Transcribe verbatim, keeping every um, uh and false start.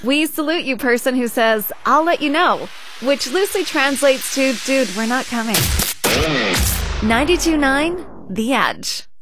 We salute you, person who says, I'll let you know, which loosely translates to, dude, we're not coming. ninety-two point nine The Edge.